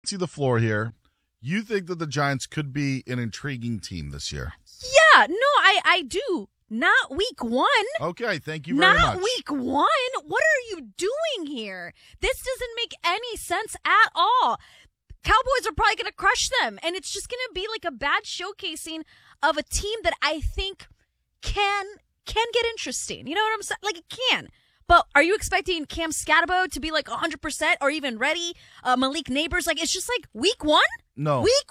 See the floor here. You think that the Giants could be an intriguing team this year? Yeah, no, I do. Not week one. Okay, thank you very much. Not week one. What are you doing here? This doesn't make any sense at all. Cowboys are probably going to crush them, and it's just going to be like a bad showcasing of a team that I think can get interesting. You know what I'm saying? Like, it can. But are you expecting Cam Scatabo to be like 100% or even ready? Malik Neighbors, like, it's just like week one? No. Week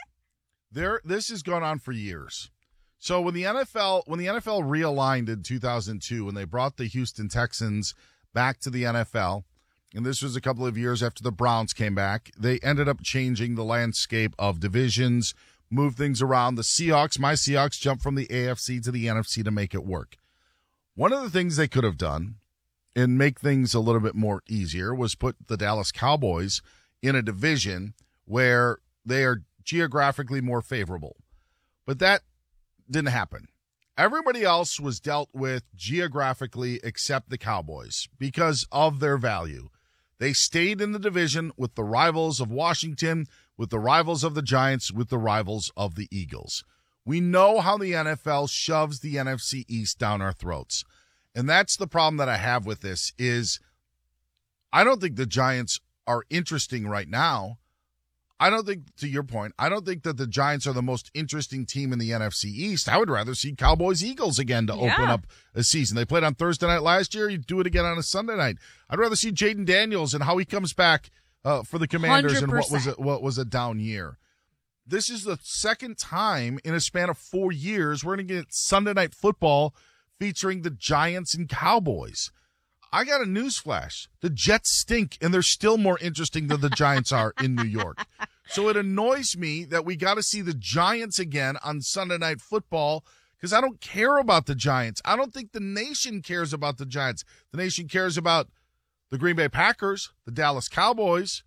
one? This has gone on for years. So when the NFL realigned in 2002, when they brought the Houston Texans back to the NFL, and this was a couple of years after the Browns came back, they ended up changing the landscape of divisions, moved things around. The Seahawks, my Seahawks, jumped from the AFC to the NFC to make it work. One of the things they could have done and make things a little bit more easier was put the Dallas Cowboys in a division where they are geographically more favorable. But that didn't happen. Everybody else was dealt with geographically except the Cowboys because of their value. They stayed in the division with the rivals of Washington, with the rivals of the Giants, with the rivals of the Eagles. We know how the NFL shoves the NFC East down our throats. And that's the problem that I have with this is I don't think the Giants are interesting right now. I don't think, to your point, I don't think that the Giants are the most interesting team in the NFC East. I would rather see Cowboys-Eagles again to open up a season. They played on Thursday night last year. You do it again on a Sunday night. I'd rather see Jaden Daniels and how he comes back for the Commanders 100%. And what was a down year. This is the second time in a span of 4 years we're going to get Sunday Night Football featuring the Giants and Cowboys. I got a news flash. The Jets stink, and they're still more interesting than the Giants are in New York. So it annoys me that we got to see the Giants again on Sunday Night Football because I don't care about the Giants. I don't think the nation cares about the Giants. The nation cares about the Green Bay Packers, the Dallas Cowboys,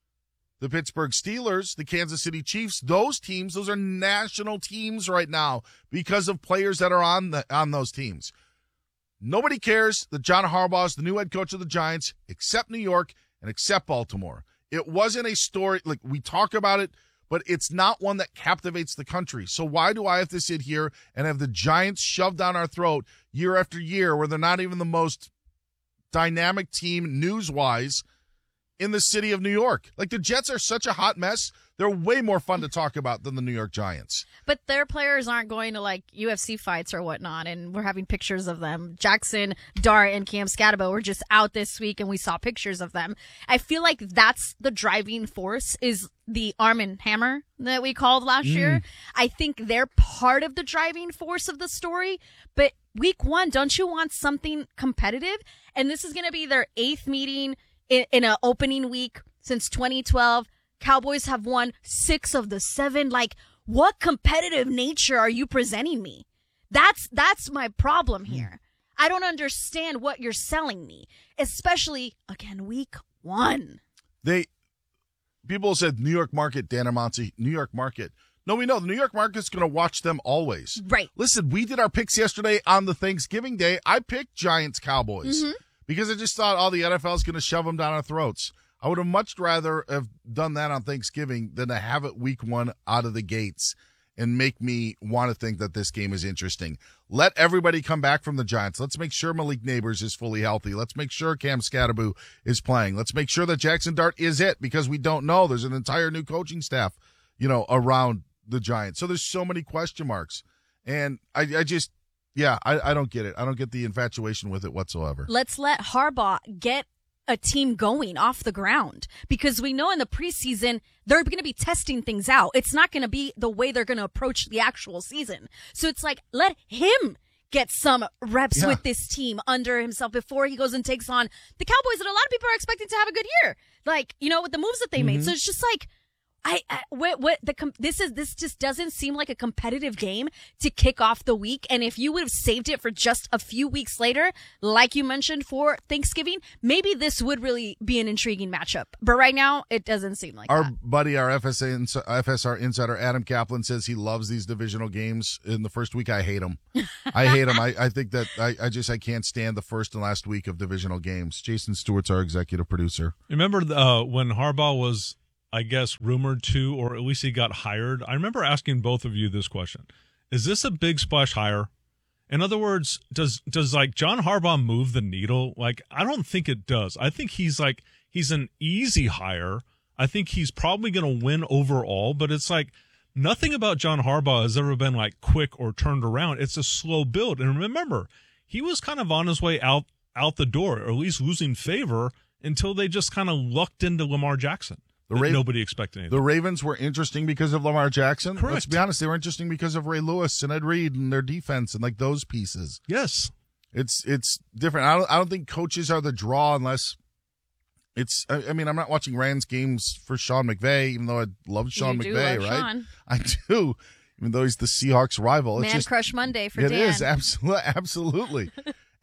the Pittsburgh Steelers, the Kansas City Chiefs. Those teams, those are national teams right now because of players that are on those teams. Nobody cares that John Harbaugh is the new head coach of the Giants, except New York and except Baltimore. It wasn't a story, like we talk about it, but it's not one that captivates the country. So why do I have to sit here and have the Giants shoved down our throat year after year where they're not even the most dynamic team news-wise in the city of New York? Like, the Jets are such a hot mess. They're way more fun to talk about than the New York Giants. But their players aren't going to, like, UFC fights or whatnot, and we're having pictures of them. Jackson Dart and Cam Scatabo were just out this week, and we saw pictures of them. I feel like that's the driving force, is the Arm & Hammer that we called last year. I think they're part of the driving force of the story. But week one, don't you want something competitive? And this is going to be their 8th meeting in an opening week since 2012. Cowboys have won 6 of the 7. Like, what competitive nature are you presenting me? That's my problem here. I don't understand what you're selling me, especially, again, week one. People said New York market, Dan Amonte, New York market. No, we know the New York market's going to watch them always. Right. Listen, we did our picks yesterday on the Thanksgiving day. I picked Giants Cowboys because I just thought, the NFL's going to shove them down our throats. I would have much rather have done that on Thanksgiving than to have it week one out of the gates and make me want to think that this game is interesting. Let everybody come back from the Giants. Let's make sure Malik Neighbors is fully healthy. Let's make sure Cam Scatabo is playing. Let's make sure that Jackson Dart is it, because we don't know. There's an entire new coaching staff, around the Giants. So there's so many question marks. And I don't get it. I don't get the infatuation with it whatsoever. Let's let Harbaugh get a team going off the ground, because we know in the preseason they're going to be testing things out. It's not going to be the way they're going to approach the actual season. So it's like, let him get some reps with this team under himself before he goes and takes on the Cowboys that a lot of people are expecting to have a good year. Like, with the moves that they made. So it's just like, this just doesn't seem like a competitive game to kick off the week. And if you would have saved it for just a few weeks later, like you mentioned for Thanksgiving, maybe this would really be an intriguing matchup. But right now, it doesn't seem like our buddy, our FSR insider, Adam Kaplan, says he loves these divisional games. In the first week, I hate them. I think that I can't stand the first and last week of divisional games. Jason Stewart's our executive producer. Remember when Harbaugh was I guess, rumored to, or at least he got hired. I remember asking both of you this question. Is this a big splash hire? In other words, does like John Harbaugh move the needle? Like, I don't think it does. I think he's an easy hire. I think he's probably going to win overall, but it's like nothing about John Harbaugh has ever been like quick or turned around. It's a slow build. And remember, he was kind of on his way out the door, or at least losing favor until they just kind of lucked into Lamar Jackson. Nobody expected anything. The Ravens were interesting because of Lamar Jackson. Correct. Let's be honest, they were interesting because of Ray Lewis and Ed Reed and their defense and like those pieces. Yes. It's different. I don't think coaches are the draw unless it's. I mean, I'm not watching Rams games for Sean McVay, even though I love Sean McVay, right? Sean. I do, even though he's the Seahawks rival. Man it's Crush Monday for Dan. It is absolutely.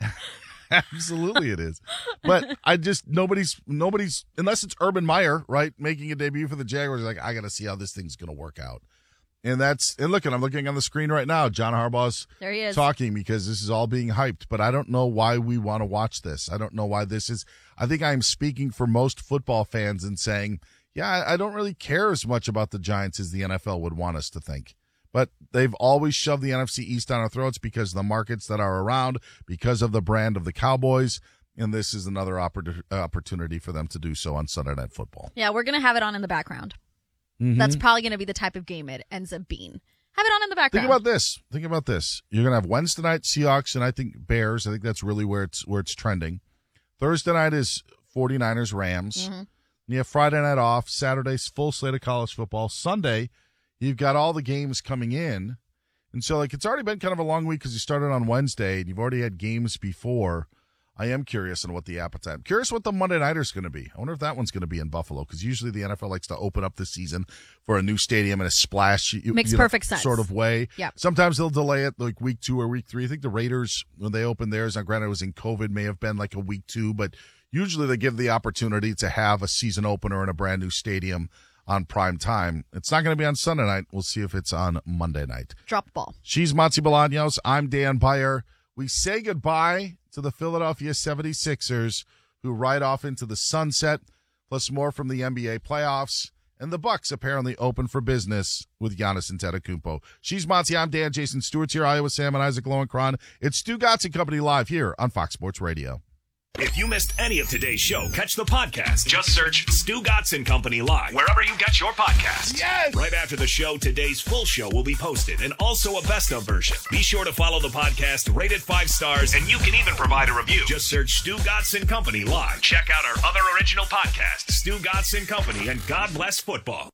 Absolutely it is. But I just nobody's unless it's Urban Meyer, right, making a debut for the Jaguars, like I gotta see how this thing's gonna work out. And I'm looking on the screen right now. John Harbaugh's there he is. Talking because this is all being hyped, but I don't know why we want to watch this. I don't know why this is. I think I'm speaking for most football fans and saying, yeah, I don't really care as much about the Giants as the NFL would want us to think. But they've always shoved the NFC East down our throats because of the markets that are around, because of the brand of the Cowboys. And this is another opportunity for them to do so on Sunday Night Football. Yeah, we're going to have it on in the background. Mm-hmm. That's probably going to be the type of game it ends up being. Have it on in the background. Think about this. You're going to have Wednesday night Seahawks and I think Bears. I think that's really where it's trending. Thursday night is 49ers Rams. Mm-hmm. You have Friday night off. Saturday's full slate of college football. Sunday, you've got all the games coming in. And so, like, it's already been kind of a long week because you started on Wednesday and you've already had games before. I am curious on what the appetite. I'm curious what the Monday Nighter's going to be. I wonder if that one's going to be in Buffalo because usually the NFL likes to open up the season for a new stadium in a splash Makes perfect sense. Sort of way. Yep. Sometimes they'll delay it like week 2 or week 3. I think the Raiders, when they opened theirs, now granted it was in COVID, may have been like a week 2, but usually they give the opportunity to have a season opener in a brand new stadium on prime time. It's not going to be on Sunday night. We'll see if it's on Monday night. Drop the ball. She's Monty Bolaños. I'm Dan Beyer. We say goodbye to the Philadelphia 76ers, who ride off into the sunset, plus more from the NBA playoffs. And the Bucks apparently open for business with Giannis Antetokounmpo. She's Monty. I'm Dan. Jason Stewart's here. Iowa Sam and Isaac Lowenkron. It's Stu Gatz and Company live here on Fox Sports Radio. If you missed any of today's show, catch the podcast. Just search Stu Gatz and Company Live wherever you get your podcasts. Yes! Right after the show, today's full show will be posted and also a best of version. Be sure to follow the podcast, rate it 5 stars, and you can even provide a review. Just search Stu Gatz and Company Live. Check out our other original podcasts, Stu Gatz and Company and God Bless Football.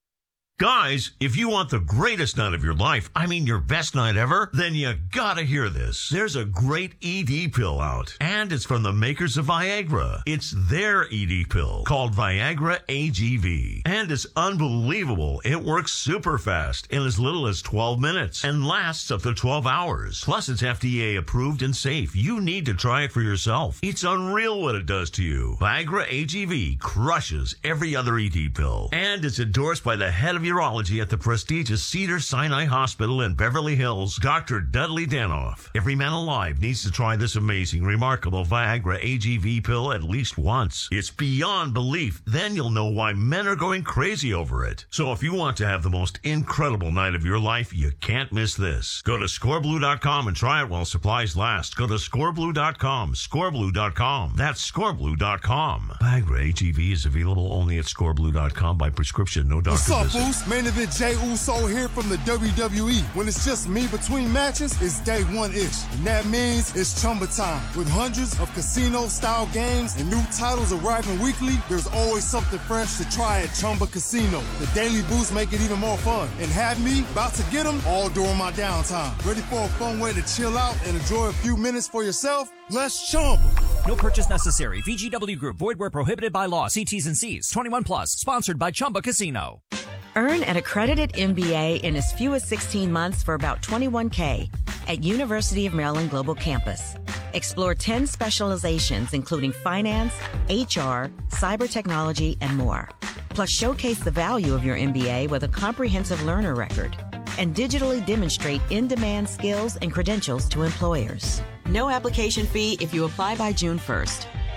Guys, if you want the greatest night of your life, I mean your best night ever, then you gotta hear this. There's a great ED pill out, and it's from the makers of Viagra. It's their ED pill called Viagra AGV, and it's unbelievable. It works super fast in as little as 12 minutes and lasts up to 12 hours. Plus, it's FDA approved and safe. You need to try it for yourself. It's unreal what it does to you. Viagra AGV crushes every other ED pill, and it's endorsed by the head of urology at the prestigious Cedars-Sinai Hospital in Beverly Hills, Dr. Dudley Danoff. Every man alive needs to try this amazing, remarkable Viagra AGV pill at least once. It's beyond belief. Then you'll know why men are going crazy over it. So if you want to have the most incredible night of your life, you can't miss this. Go to scoreblue.com and try it while supplies last. Go to scoreblue.com, scoreblue.com. That's scoreblue.com. Viagra AGV is available only at scoreblue.com by prescription, no doctor visit. Main event Jey Uso here from the WWE. When it's just me between matches, it's day one-ish. And that means it's Chumba time. With hundreds of casino-style games and new titles arriving weekly, there's always something fresh to try at Chumba Casino. The daily boosts make it even more fun. And have me about to get them all during my downtime. Ready for a fun way to chill out and enjoy a few minutes for yourself? Let's Chumba. No purchase necessary. VGW Group. Void where prohibited by law. See T's and C's. 21 plus. Sponsored by Chumba Casino. Earn an accredited MBA in as few as 16 months for about $21K at University of Maryland Global Campus. Explore 10 specializations, including finance, HR, cyber technology, and more. Plus, showcase the value of your MBA with a comprehensive learner record and digitally demonstrate in-demand skills and credentials to employers. No application fee if you apply by June 1st.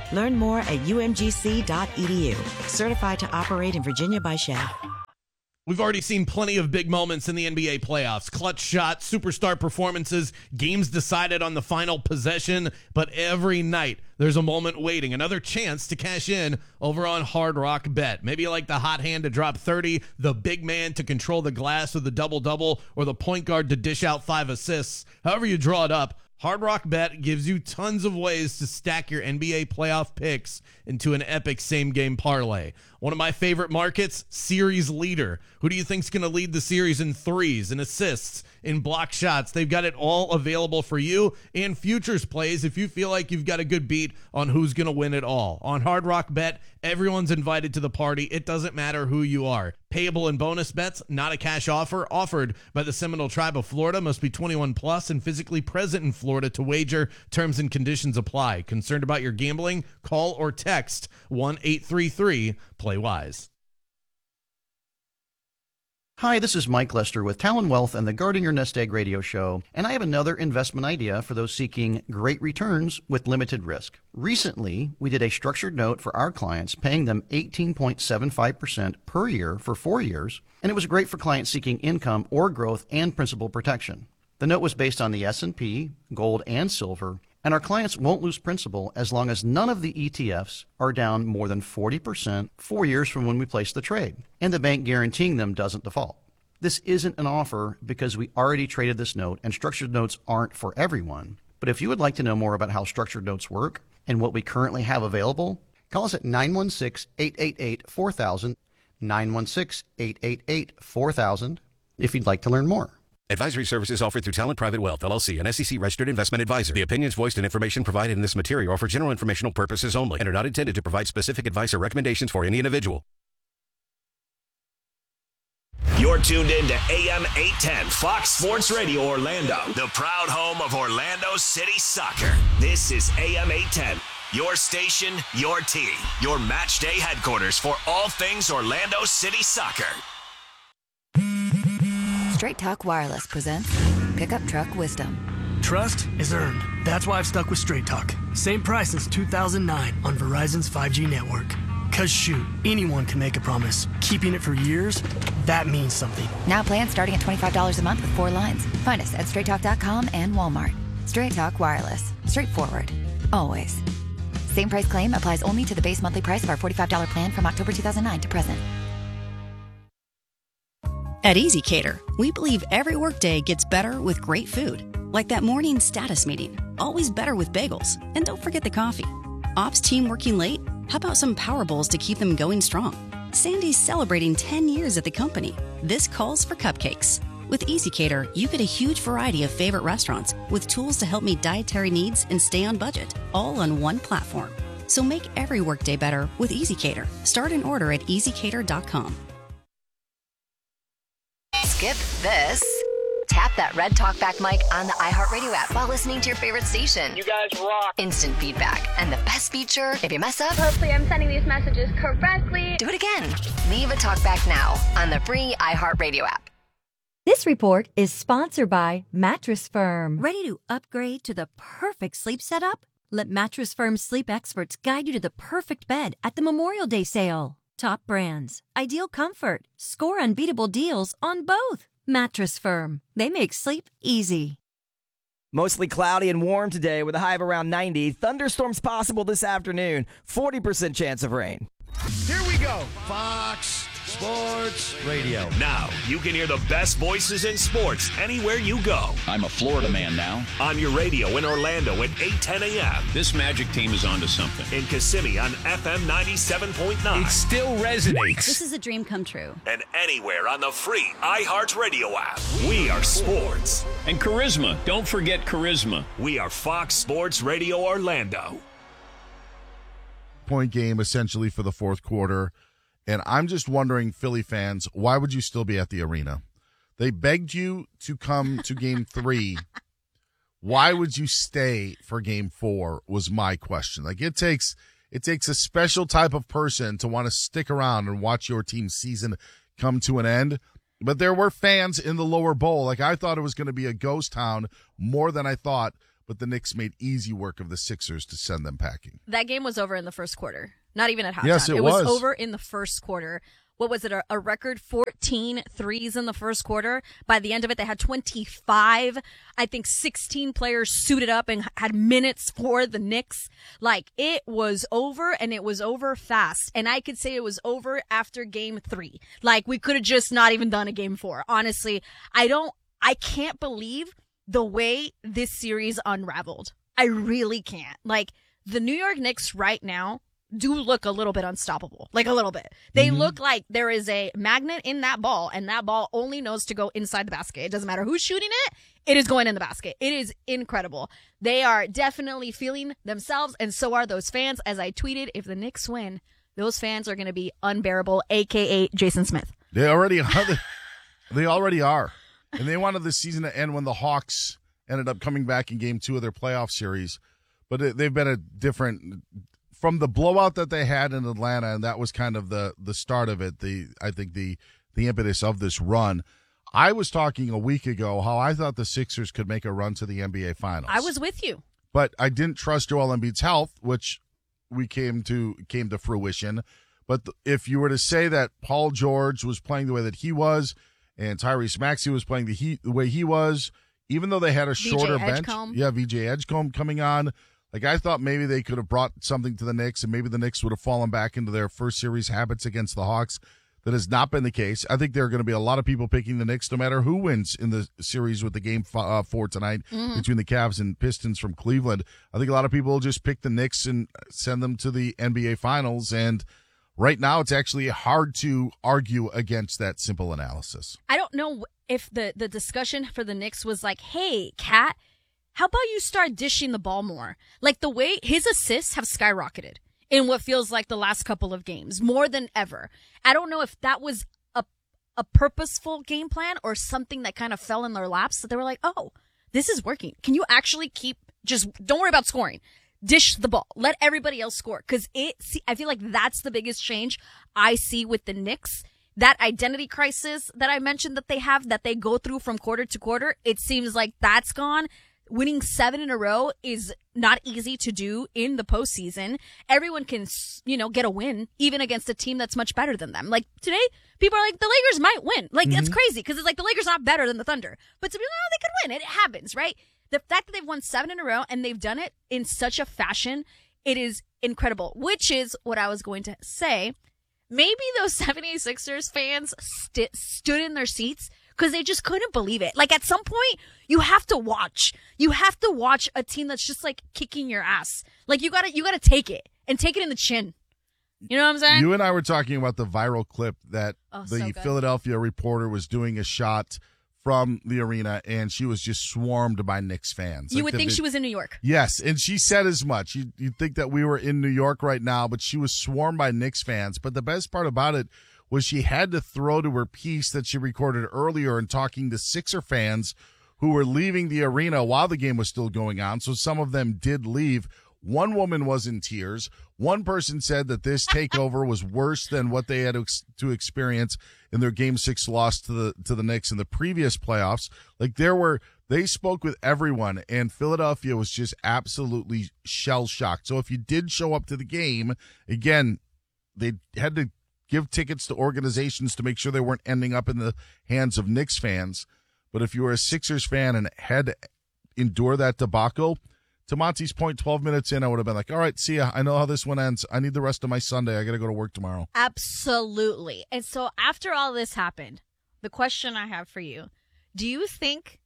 Learn more at umgc.edu. Certified to operate in Virginia by Shell. We've already seen plenty of big moments in the NBA playoffs. Clutch shots, superstar performances, games decided on the final possession. But every night, there's a moment waiting, another chance to cash in over on Hard Rock Bet. Maybe you like the hot hand to drop 30, the big man to control the glass with the double-double, or the point guard to dish out 5 assists. However you draw it up, Hard Rock Bet gives you tons of ways to stack your NBA playoff picks into an epic same-game parlay. One of my favorite markets, series leader. Who do you think's going to lead the series in threes, in assists, in block shots? They've got it all available for you, and futures plays if you feel like you've got a good beat on who's going to win it all. On Hard Rock Bet, everyone's invited to the party. It doesn't matter who you are. Payable and bonus bets, not a cash offer, offered by the Seminole Tribe of Florida. Must be 21 plus and physically present in Florida to wager. Terms and conditions apply. Concerned about your gambling? Call or text 1-833-PLAY-WISE. Hi, this is Mike Lester with Talon Wealth and the Guarding Your Nest Egg radio show, and I have another investment idea for those seeking great returns with limited risk. Recently, we did a structured note for our clients, paying them 18.75% per year for 4 years, and it was great for clients seeking income or growth and principal protection. The note was based on the S&P, gold, and silver, and our clients won't lose principal as long as none of the ETFs are down more than 40% 4 years from when we place the trade, and the bank guaranteeing them doesn't default. This isn't an offer because we already traded this note, and structured notes aren't for everyone. But if you would like to know more about how structured notes work and what we currently have available, call us at 916-888-4000, 916-888-4000, if you'd like to learn more. Advisory services offered through Talent Private Wealth, LLC, an SEC-registered investment advisor. The opinions voiced and information provided in this material are for general informational purposes only and are not intended to provide specific advice or recommendations for any individual. You're tuned in to AM 810 Fox Sports Radio Orlando, the proud home of Orlando City Soccer. This is AM 810, your station, your team, your match day headquarters for all things Orlando City Soccer. Straight Talk Wireless presents Pickup Truck Wisdom. Trust is earned. That's why I've stuck with Straight Talk. Same price since 2009 on Verizon's 5G network. Cause shoot, anyone can make a promise. Keeping it for years, that means something. Now plans starting at $25 a month with 4 lines. Find us at straighttalk.com and Walmart. Straight Talk Wireless. Straightforward. Always. Same price claim applies only to the base monthly price of our $45 plan from October 2009 to present. At EasyCater, we believe every workday gets better with great food. Like that morning status meeting. Always better with bagels. And don't forget the coffee. Ops team working late? How about some Power Bowls to keep them going strong? Sandy's celebrating 10 years at the company. This calls for cupcakes. With EasyCater, you get a huge variety of favorite restaurants with tools to help meet dietary needs and stay on budget, all on one platform. So make every workday better with EasyCater. Start an order at easycater.com. Skip this. Tap that red talkback mic on the iHeartRadio app while listening to your favorite station. You guys rock. Instant feedback. And the best feature, if you mess up, hopefully I'm sending these messages correctly. Do it again. Leave a talkback now on the free iHeartRadio app. This report is sponsored by Mattress Firm. Ready to upgrade to the perfect sleep setup? Let Mattress Firm's sleep experts guide you to the perfect bed at the Memorial Day sale. Top brands, ideal comfort, score unbeatable deals on both. Mattress Firm. They make sleep easy. Mostly cloudy and warm today with a high of around 90. Thunderstorms possible this afternoon. 40% chance of rain. Here we go. Fox Sports Radio. Now, you can hear the best voices in sports anywhere you go. I'm a Florida man now. On your radio in Orlando at 8:10 a.m. This Magic team is onto something. In Kissimmee on FM 97.9. It still resonates. This is a dream come true. And anywhere on the free iHeartRadio app. We are sports. And charisma. Don't forget charisma. We are Fox Sports Radio Orlando. Point game essentially for the fourth quarter. And I'm just wondering, Philly fans, why would you still be at the arena? They begged you to come to game 3. Why would you stay for game 4 was my question. Like it takes a special type of person to want to stick around and watch your team's season come to an end. But there were fans in the lower bowl. Like I thought it was going to be a ghost town more than I thought but the Knicks made easy work of the Sixers to send them packing. That game was over in the first quarter. Not even at halftime. Yes, it was was. over in the first quarter. What was it? A record 14 threes in the first quarter. By the end of it, they had 25. I think 16 players suited up and had minutes for the Knicks. Like, it was over, and it was over fast. And I could say it was over after game 3. Like, we could have just not even done a game 4. Honestly, I can't believe the way this series unraveled. I really can't. Like, the New York Knicks right now do look a little bit unstoppable. Like, a little bit. They look like there is a magnet in that ball, and that ball only knows to go inside the basket. It doesn't matter who's shooting it. It is going in the basket. It is incredible. They are definitely feeling themselves, and so are those fans. As I tweeted, if the Knicks win, those fans are going to be unbearable, a.k.a. Jason Smith. They already are. They already are. And they wanted the season to end when the Hawks ended up coming back in game 2 of their playoff series. But they've been a different, from the blowout that they had in Atlanta, and that was kind of the start of it, I think the impetus of this run. I was talking a week ago how I thought the Sixers could make a run to the NBA Finals. I was with you. But I didn't trust Joel Embiid's health, which we came to fruition. But if you were to say that Paul George was playing the way that he was, and Tyrese Maxey was playing the way he was, even though they had a shorter bench. Yeah, VJ Edgecombe coming on. Like, I thought maybe they could have brought something to the Knicks, and maybe the Knicks would have fallen back into their first series habits against the Hawks. That has not been the case. I think there are going to be a lot of people picking the Knicks no matter who wins in the series with the game 4 tonight between the Cavs and Pistons from Cleveland. I think a lot of people will just pick the Knicks and send them to the NBA Finals, and right now it's actually hard to argue against that simple analysis. I don't know if the discussion for the Knicks was like, hey, Kat, how about you start dishing the ball more? Like, the way his assists have skyrocketed in what feels like the last couple of games, more than ever. I don't know if that was a purposeful game plan or something that kind of fell in their laps, that they were like, oh, this is working. Can you actually don't worry about scoring. Dish the ball. Let everybody else score. Because I feel like that's the biggest change I see with the Knicks. That identity crisis that I mentioned that they have, that they go through from quarter to quarter, it seems like that's gone. Winning 7 in a row is not easy to do in the postseason. Everyone can, get a win, even against a team that's much better than them. Like, today, people are like, the Lakers might win. Like, it's crazy, because it's like the Lakers are not better than the Thunder. But to be like, they could win. It happens, right? The fact that they've won 7 in a row, and they've done it in such a fashion, it is incredible. Which is what I was going to say. Maybe those 76ers fans stood in their seats because they just couldn't believe it. Like, at some point, you have to watch. You have to watch a team that's just, like, kicking your ass. Like, you gotta take it, and take it in the chin. You know what I'm saying? You and I were talking about the viral clip that so the good. Philadelphia reporter was doing a shot from the arena, and she was just swarmed by Knicks fans. You would think she was in New York. Yes, and she said as much. You'd think that we were in New York right now, but she was swarmed by Knicks fans. But the best part about it was she had to throw to her piece that she recorded earlier and talking to Sixer fans who were leaving the arena while the game was still going on. So some of them did leave. One woman was in tears. One person said that this takeover was worse than what they had to experience in their Game 6 loss to the Knicks in the previous playoffs. Like, they spoke with everyone, and Philadelphia was just absolutely shell-shocked. So if you did show up to the game, again, they had to give tickets to organizations to make sure they weren't ending up in the hands of Knicks fans. But if you were a Sixers fan and had to endure that debacle, to Monty's point, 12 minutes in, I would have been like, all right, see ya. I know how this one ends. I need the rest of my Sunday. I got to go to work tomorrow. Absolutely. And so after all this happened, the question I have for you, do you think,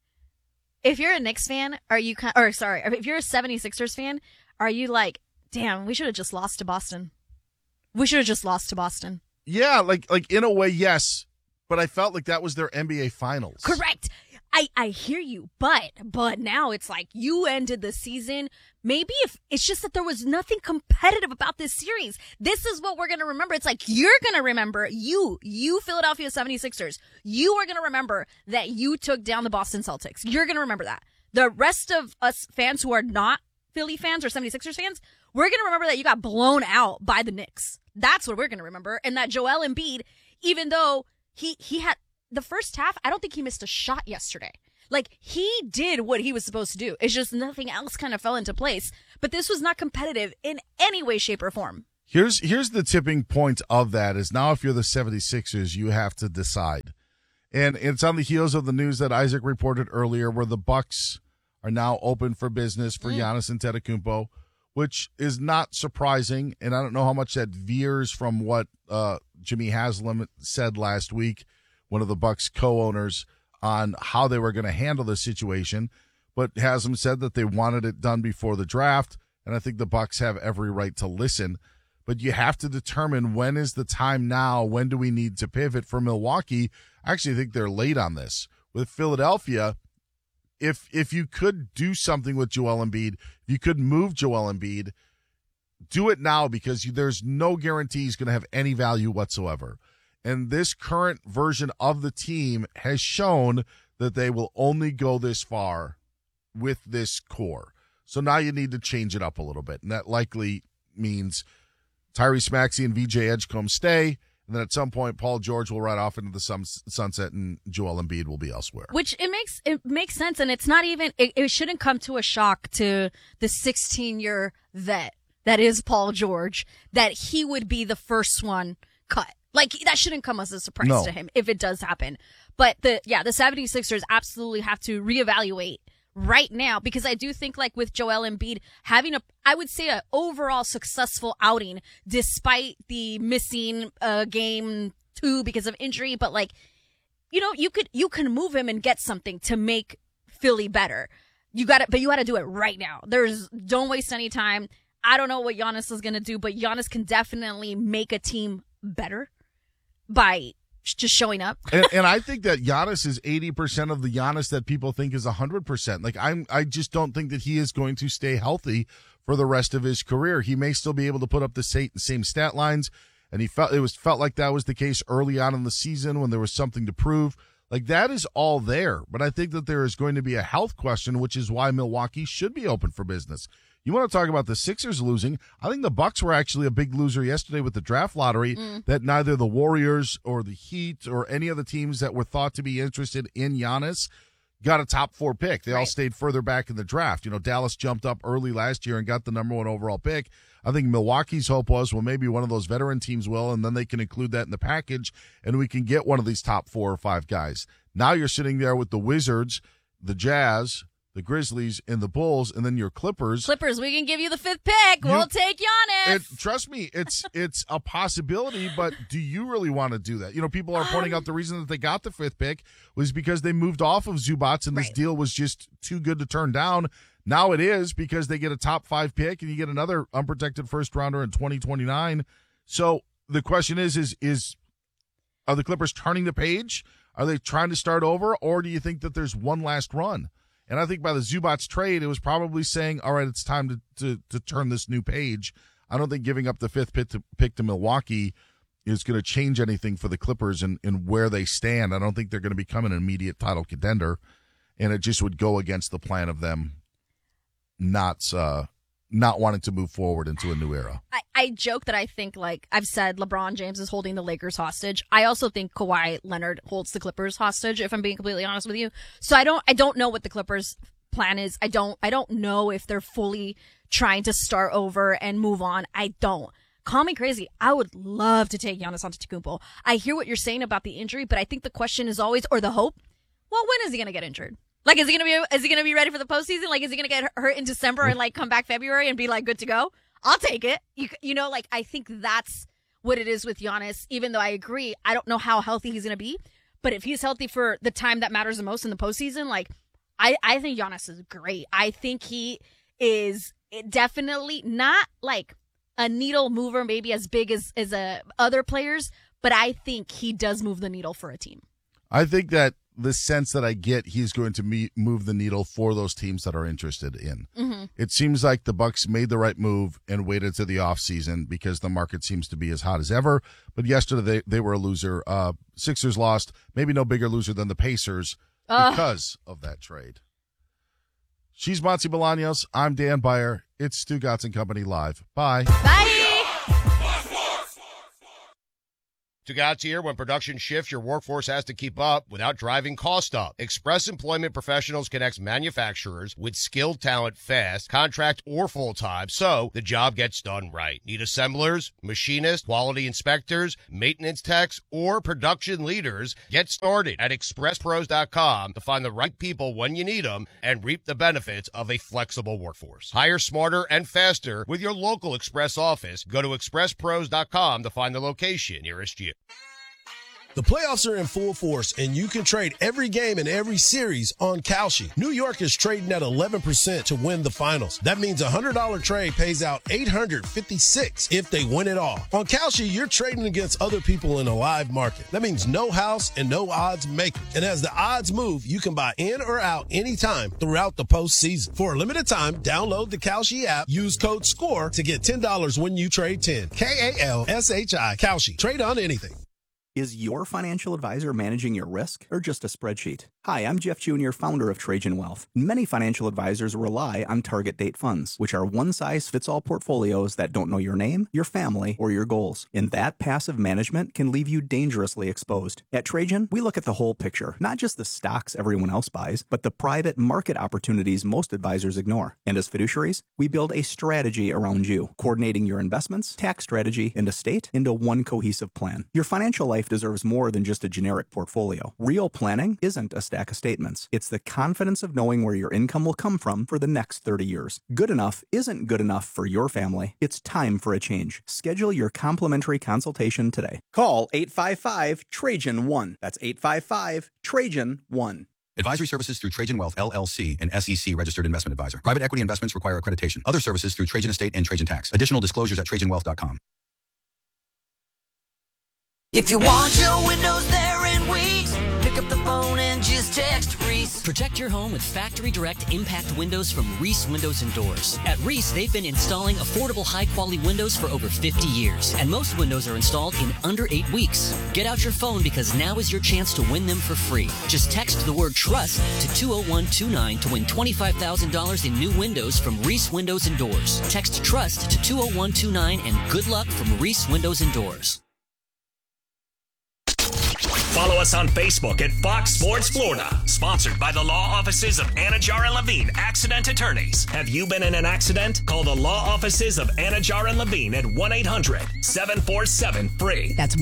if you're a Knicks fan, if you're a 76ers fan, are you like, damn, we should have just lost to Boston? We should have just lost to Boston. Yeah, like in a way, yes. But I felt like that was their NBA Finals. Correct. I hear you, but now it's like you ended the season. Maybe if it's just that there was nothing competitive about this series. This is what we're going to remember. It's like you're going to remember, you Philadelphia 76ers, you are going to remember that you took down the Boston Celtics. You're going to remember that. The rest of us fans who are not Philly fans or 76ers fans, we're going to remember that you got blown out by the Knicks. That's what we're going to remember. And that Joel Embiid, even though he had the first half, I don't think he missed a shot yesterday. Like, he did what he was supposed to do. It's just nothing else kind of fell into place. But this was not competitive in any way, shape, or form. Here's the tipping point of that is now if you're the 76ers, you have to decide. And it's on the heels of the news that Isaac reported earlier where the Bucks are now open for business for Giannis Antetokounmpo, which is not surprising. And I don't know how much that veers from what Jimmy Haslam said last week, one of the Bucks co-owners, on how they were going to handle the situation. But Haslam said that they wanted it done before the draft, and I think the Bucks have every right to listen. But you have to determine when is the time now, when do we need to pivot. For Milwaukee, I actually think they're late on this. With Philadelphia, if you could do something with Joel Embiid, if you could move Joel Embiid, do it now because there's no guarantee he's going to have any value whatsoever. And this current version of the team has shown that they will only go this far with this core. So now you need to change it up a little bit. And that likely means Tyrese Maxey and VJ Edgecombe stay. And then at some point, Paul George will ride off into the sunset and Joel Embiid will be elsewhere. Which it makes sense. And it's not even, it shouldn't come to a shock to the 16-year vet that is Paul George that he would be the first one cut. Like, that shouldn't come as a surprise to him if it does happen. But the 76ers absolutely have to reevaluate right now because I do think, like, with Joel Embiid having I would say, an overall successful outing despite the missing game 2 because of injury. But, like, you can move him and get something to make Philly better. But you got to do it right now. Don't waste any time. I don't know what Giannis is going to do, but Giannis can definitely make a team better by just showing up. and I think that Giannis is 80% of the Giannis that people think is 100%. Like, I just don't think that he is going to stay healthy for the rest of his career. He may still be able to put up the same stat lines, and it felt like that was the case early on in the season when there was something to prove. Like, that is all there. But I think that there is going to be a health question, which is why Milwaukee should be open for business. You want to talk about the Sixers losing? I think the Bucks were actually a big loser yesterday with the draft lottery that neither the Warriors or the Heat or any of the teams that were thought to be interested in Giannis got a top 4 pick. They all stayed further back in the draft. Dallas jumped up early last year and got the number 1 overall pick. I think Milwaukee's hope was, well, maybe one of those veteran teams will, and then they can include that in the package, and we can get one of these top 4 or 5 guys. Now you're sitting there with the Wizards, the Jazz, the Grizzlies, and the Bulls, and then your Clippers. Clippers, we can give you the 5th pick. We'll take Giannis. Trust me, it's a possibility, but do you really want to do that? People are pointing out the reason that they got the 5th pick was because they moved off of Zubats, and this deal was just too good to turn down. Now it is because they get a top 5 pick, and you get another unprotected first-rounder in 2029. So the question is are the Clippers turning the page? Are they trying to start over, or do you think that there's one last run? And I think by the Zubats trade, it was probably saying, all right, it's time to turn this new page. I don't think giving up the 5th pick to Milwaukee is going to change anything for the Clippers and where they stand. I don't think they're going to become an immediate title contender, and it just would go against the plan of them not wanting to move forward into a new era. I joke that I think, like I've said, LeBron James is holding the Lakers hostage. I also think Kawhi Leonard holds the Clippers hostage, if I'm being completely honest with you. So I don't know what the Clippers plan is. I don't know if they're fully trying to start over and move on. I don't. Call me crazy. I would love to take Giannis Antetokounmpo. I hear what you're saying about the injury, but I think the question is always, or the hope, well, when is he going to get injured? Like, is he gonna be ready for the postseason? Like, is he gonna get hurt in December and like come back February and be like good to go? I'll take it. Like, I think that's what it is with Giannis. Even though I agree, I don't know how healthy he's gonna be, but if he's healthy for the time that matters the most in the postseason, like, I think Giannis is great. I think he is definitely not like a needle mover, maybe as big as other players, but I think he does move the needle for a team. I think that the sense that I get, he's going to move the needle for those teams that are interested in. Mm-hmm. It seems like the Bucks made the right move and waited to the offseason because the market seems to be as hot as ever. But yesterday they were a loser. Sixers lost, maybe no bigger loser than the Pacers because of that trade. She's Monty Bolaños. I'm Dan Beyer. It's Stu Gatz and Company Live. Bye. Bye. Stugatz here. When production shifts, your workforce has to keep up without driving cost up. Express Employment Professionals connects manufacturers with skilled talent fast, contract or full-time, so the job gets done right. Need assemblers, machinists, quality inspectors, maintenance techs, or production leaders? Get started at expresspros.com to find the right people when you need them and reap the benefits of a flexible workforce. Hire smarter and faster with your local Express office. Go to expresspros.com to find the location nearest you. The playoffs are in full force, and you can trade every game in every series on Kalshi. New York is trading at 11% to win the finals. That means a $100 trade pays out $856 if they win it all. On Kalshi, you're trading against other people in a live market. That means no house and no odds makers. And as the odds move, you can buy in or out anytime throughout the postseason. For a limited time, download the Kalshi app, use code SCORE to get $10 when you trade 10. Kalshi. Kalshi. Trade on anything. Is your financial advisor managing your risk or just a spreadsheet? Hi, I'm Jeff Jr., founder of Trajan Wealth. Many financial advisors rely on target date funds, which are one-size-fits-all portfolios that don't know your name, your family, or your goals. And that passive management can leave you dangerously exposed. At Trajan, we look at the whole picture, not just the stocks everyone else buys, but the private market opportunities most advisors ignore. And as fiduciaries, we build a strategy around you, coordinating your investments, tax strategy, and estate into one cohesive plan. Your financial life deserves more than just a generic portfolio. Real planning isn't a stack of statements. It's the confidence of knowing where your income will come from for the next 30 years. Good enough isn't good enough for your family. It's time for a change. Schedule your complimentary consultation today. Call 855-TRAJAN-1. That's 855-TRAJAN-1. Advisory services through Trajan Wealth, LLC, an SEC registered investment advisor. Private equity investments require accreditation. Other services through Trajan Estate and Trajan Tax. Additional disclosures at TrajanWealth.com. If you want your windows there in weeks, pick up the phone and just text Reese. Protect your home with Factory Direct Impact Windows from Reese Windows and Doors. At Reese, they've been installing affordable, high-quality windows for over 50 years, and most windows are installed in under 8 weeks. Get out your phone because now is your chance to win them for free. Just text the word TRUST to 20129 to win $25,000 in new windows from Reese Windows and Doors. Text TRUST to 20129 and good luck from Reese Windows and Doors. Follow us on Facebook at Fox Sports Florida. Sponsored by the law offices of Anajar and Levine, accident attorneys. Have you been in an accident? Call the law offices of Anajar and Levine at 1-800-747-FREE. That's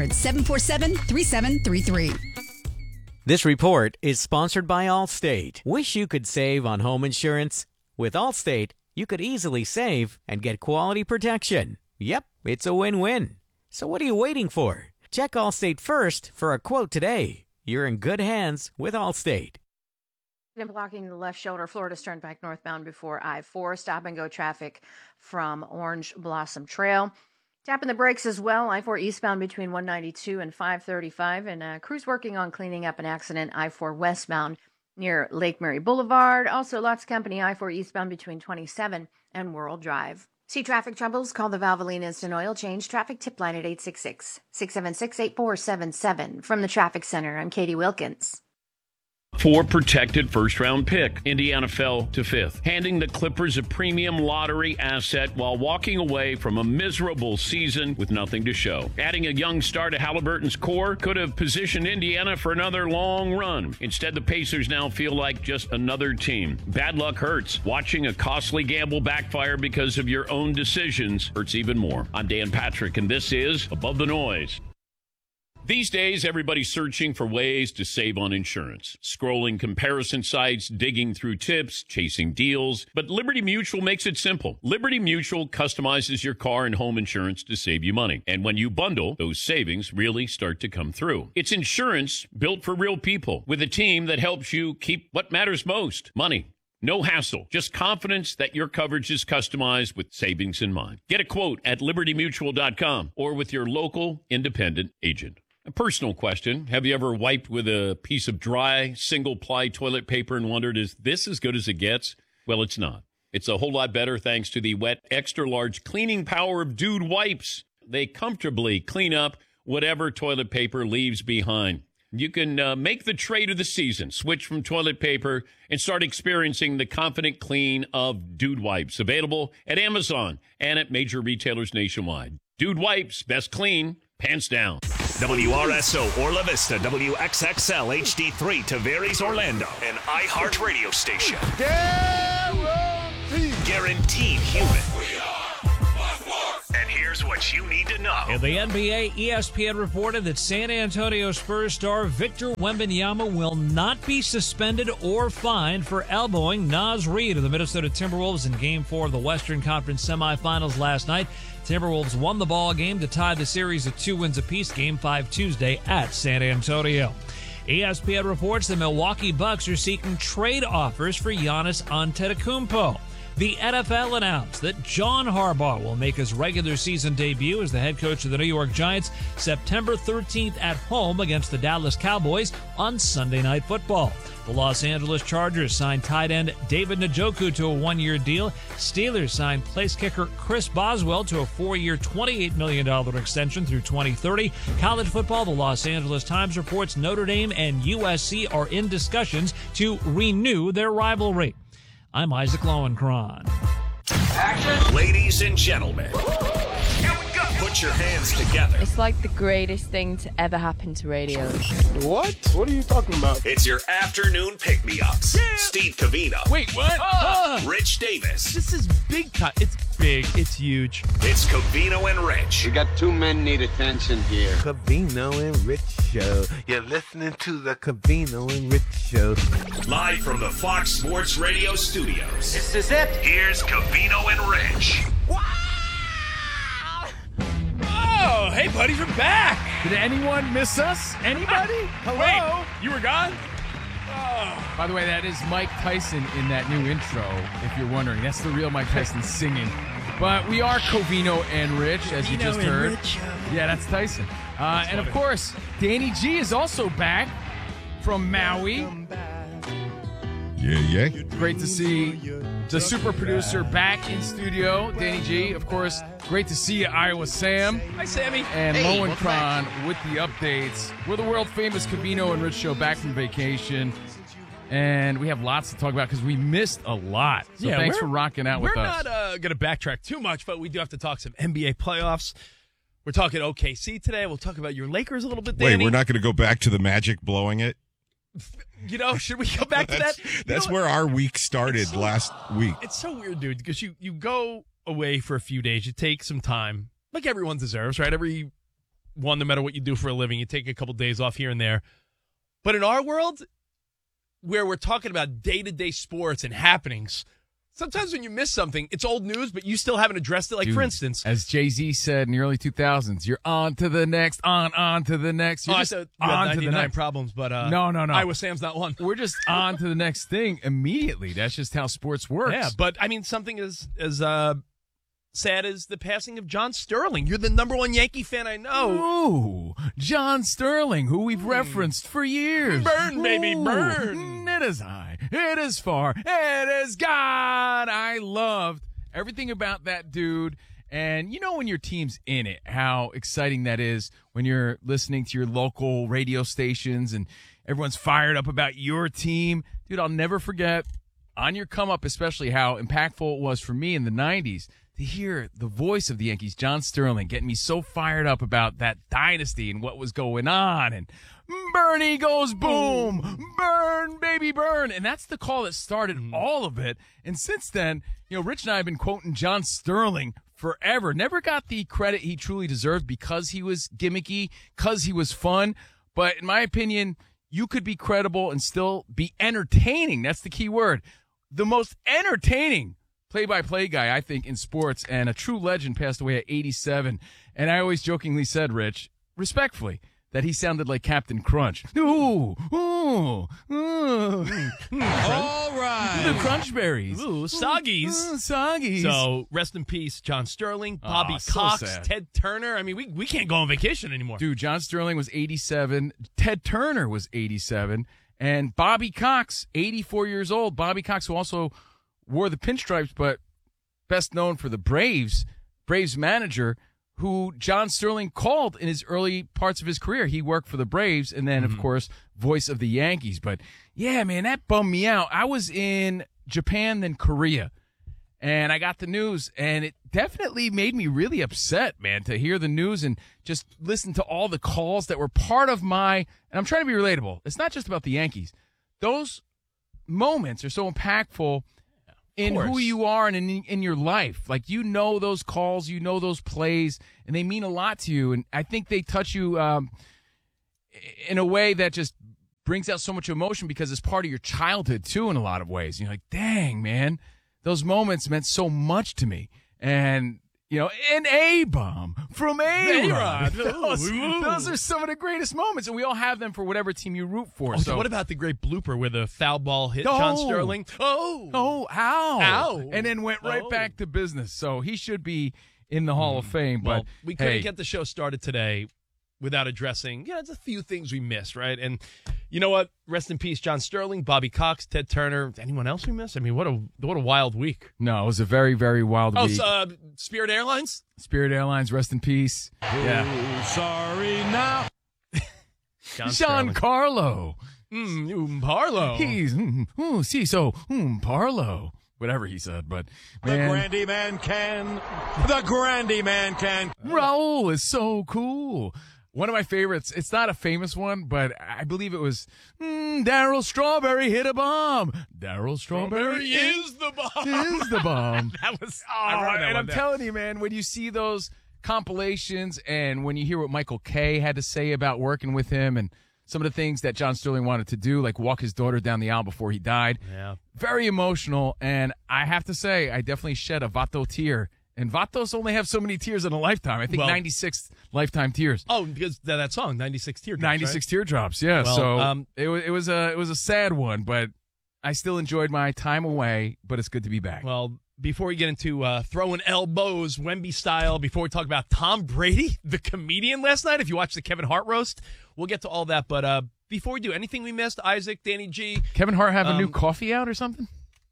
1-800-747-3733. This report is sponsored by Allstate. Wish you could save on home insurance? With Allstate, you could easily save and get quality protection. Yep, it's a win-win. So what are you waiting for? Check Allstate first for a quote today. You're in good hands with Allstate. Been blocking the left shoulder, Florida Turnpike northbound before I-4. Stop-and-go traffic from Orange Blossom Trail. Tapping the brakes as well. I-4 eastbound between 192 and 535. And crews working on cleaning up an accident I-4 westbound near Lake Mary Boulevard. Also, lots of company I-4 eastbound between 27 and World Drive. See traffic troubles? Call the Valvoline Instant Oil Change traffic tip line at 866-676-8477. From the Traffic Center, I'm Katie Wilkins. 4 protected first-round pick. Indiana fell to 5th, handing the Clippers a premium lottery asset while walking away from a miserable season with nothing to show. Adding a young star to Halliburton's core could have positioned Indiana for another long run. Instead, the Pacers now feel like just another team. Bad luck hurts. Watching a costly gamble backfire because of your own decisions hurts even more. I'm Dan Patrick, and this is Above the Noise. These days, everybody's searching for ways to save on insurance. Scrolling comparison sites, digging through tips, chasing deals. But Liberty Mutual makes it simple. Liberty Mutual customizes your car and home insurance to save you money. And when you bundle, those savings really start to come through. It's insurance built for real people with a team that helps you keep what matters most, money. No hassle, just confidence that your coverage is customized with savings in mind. Get a quote at libertymutual.com or with your local independent agent. A personal question. Have you ever wiped with a piece of dry, single-ply toilet paper and wondered, is this as good as it gets? Well, it's not. It's a whole lot better thanks to the wet, extra-large cleaning power of Dude Wipes. They comfortably clean up whatever toilet paper leaves behind. You can make the trade of the season. Switch from toilet paper and start experiencing the confident clean of Dude Wipes. Available at Amazon and at major retailers nationwide. Dude Wipes, best clean, pants down. WRSO Orla Vista, WXXL HD3 Tavares Orlando, an iHeartRadio station. Guaranteed human. And here's what you need to know. In the NBA, ESPN reported that San Antonio Spurs star Victor Wembanyama will not be suspended or fined for elbowing Naz Reid of the Minnesota Timberwolves in Game 4 of the Western Conference semifinals last night. Timberwolves won the ball game to tie the series at 2 wins apiece. Game 5 Tuesday at San Antonio. ESPN reports the Milwaukee Bucks are seeking trade offers for Giannis Antetokounmpo. The NFL announced that John Harbaugh will make his regular season debut as the head coach of the New York Giants September 13th at home against the Dallas Cowboys on Sunday Night Football. The Los Angeles Chargers signed tight end David Njoku to a 1-year deal. Steelers signed place kicker Chris Boswell to a 4-year, $28 million extension through 2030. College football, the Los Angeles Times reports Notre Dame and USC are in discussions to renew their rivalry. I'm Isaac Lowenkron. Action. Ladies and gentlemen, here we go. Put your hands together. It's like the greatest thing to ever happen to radio. What? What are you talking about? It's your afternoon pick-me-ups. Yeah. Steve Covino. Wait, what? Rich Davis. This is big time. It's big. It's huge. It's Covino and Rich. We got two men need attention here. Covino and Rich Show. You're listening to the Covino and Rich Show. Live from the Fox Sports Radio studios. This is it. Here's Covino and Rich. Oh, hey, buddies, we're back. Did anyone miss us? Anybody? Hello? Wait, you were gone? Oh. By the way, that is Mike Tyson in that new intro, if you're wondering. That's the real Mike Tyson singing. But we are Covino and Rich, as you just heard. Yeah, that's Tyson. And, of course, Danny G is also back from Maui. Yeah. Great to see the super producer back in studio. Danny G, of course, great to see you, Iowa Sam. Hi, Sammy. And Lowenkron with the updates. We're the world-famous Covino and Rich Show back from vacation. And we have lots to talk about because we missed a lot. So thanks for rocking out with us. We're not going to backtrack too much, but we do have to talk some NBA playoffs. We're talking OKC today. We'll talk about your Lakers a little bit, Danny. Wait, we're not going to go back to the Magic blowing it? You know, should we go back to that? That's where our week started last week. It's so weird, dude, because you go away for a few days. You take some time, like everyone deserves, right? Everyone, no matter what you do for a living, you take a couple days off here and there. But in our world, where we're talking about day-to-day sports and happenings, sometimes when you miss something, it's old news, but you still haven't addressed it. Like, for instance, as Jay-Z said in the early 2000s, you're on to the next, on to the next. You're just I said on you had to the 99 next. problems, but no. Iowa Sam's not one. We're just on to the next thing immediately. That's just how sports works. Yeah, but I mean, something as sad as the passing of John Sterling. You're the number one Yankee fan I know. Ooh, John Sterling, who we've referenced for years. Burn, baby, burn. It is high. It is far. It is God. I loved everything about that dude. And you know when your team's in it, how exciting that is when you're listening to your local radio stations and everyone's fired up about your team. Dude, I'll never forget, on your come up especially, how impactful it was for me in the 90s to hear the voice of the Yankees, John Sterling, getting me so fired up about that dynasty and what was going on. And Bernie goes boom, burn, baby, burn. And that's the call that started all of it. And since then, Rich and I have been quoting John Sterling forever. Never got the credit he truly deserved because he was gimmicky, because he was fun. But in my opinion, you could be credible and still be entertaining. That's the key word. The most entertaining play-by-play guy, I think, in sports, and a true legend, passed away at 87. And I always jokingly said, Rich, respectfully, that he sounded like Captain Crunch. Ooh. All right. The Crunchberries. Ooh, Soggies. Soggies. So, rest in peace, John Sterling, Bobby Cox, sad. Ted Turner. I mean, we can't go on vacation anymore. Dude, John Sterling was 87. Ted Turner was 87. And Bobby Cox, 84 years old. Bobby Cox, who also wore the pinstripes, but best known for the Braves manager, who John Sterling called in his early parts of his career. He worked for the Braves and then, of course, voice of the Yankees. But, yeah, man, that bummed me out. I was in Japan, then Korea, and I got the news, and it definitely made me really upset, man, to hear the news and just listen to all the calls that were part of and I'm trying to be relatable. It's not just about the Yankees. Those moments are so impactful in who you are and in your life. Like, you know those calls, you know those plays, and they mean a lot to you. And I think they touch you in a way that just brings out so much emotion because it's part of your childhood, too, in a lot of ways. You're like, dang, man, those moments meant so much to me. And, you know, an A-bomb from A-Rod. Those are some of the greatest moments, and we all have them for whatever team you root for. So what about the great blooper where the foul ball hit John Sterling? Ow. And then went right back to business. So he should be in the Hall of Fame. Well, but we couldn't get the show started today without addressing, there's a few things we missed, right? And you know what? Rest in peace, John Sterling, Bobby Cox, Ted Turner. Anyone else we missed? I mean, what a wild week. No, it was a very, very wild week. Spirit Airlines? Spirit Airlines, rest in peace. Yeah. Sorry now. Giancarlo. Parlo. He's, Parlo. Whatever he said, but man. The Grandy Man can. Raul is so cool. One of my favorites, it's not a famous one, but I believe it was Darryl Strawberry hit a bomb. Darryl Strawberry is the bomb. Is the bomb. That was, I'm telling you, man, when you see those compilations and when you hear what Michael Kay had to say about working with him and some of the things that John Sterling wanted to do, like walk his daughter down the aisle before he died. Yeah. Very emotional, and I have to say, I definitely shed a Vato tear. And Vatos only have so many tears in a lifetime. I think 96 lifetime tears. Oh, because that song, 96 Teardrops. 96 right? Teardrops, yeah. Well, so it was a sad one, but I still enjoyed my time away, but it's good to be back. Well, before we get into throwing elbows, Wemby style, before we talk about Tom Brady, the comedian last night, if you watch the Kevin Hart roast, we'll get to all that. But before we do, anything we missed? Isaac, Danny G? Kevin Hart have a new coffee out or something?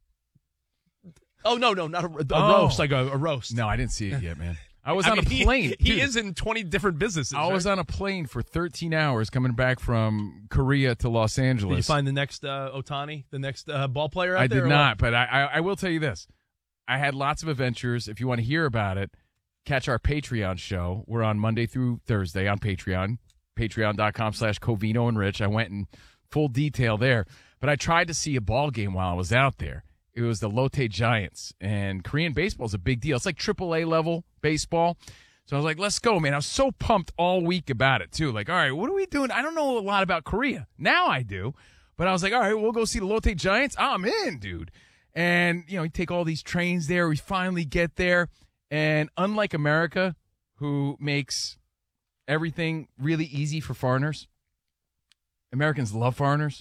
Oh, no, not a roast, like a roast. No, I didn't see it yet, man. I was on a plane. He is in 20 different businesses. I was on a plane for 13 hours coming back from Korea to Los Angeles. Did you find the next Ohtani, the next ball player out there? I did not, but I will tell you this. I had lots of adventures. If you want to hear about it, catch our Patreon show. We're on Monday through Thursday on Patreon, patreon.com/Covino and Rich. I went in full detail there, but I tried to see a ball game while I was out there. It was the Lotte Giants, and Korean baseball is a big deal. It's like AAA level baseball. So I was like, let's go, man. I was so pumped all week about it, too. Like, all right, what are we doing? I don't know a lot about Korea. Now I do. But I was like, all right, we'll go see the Lotte Giants. I'm in, dude. And, you take all these trains there. We finally get there. And unlike America, who makes everything really easy for foreigners, Americans love foreigners.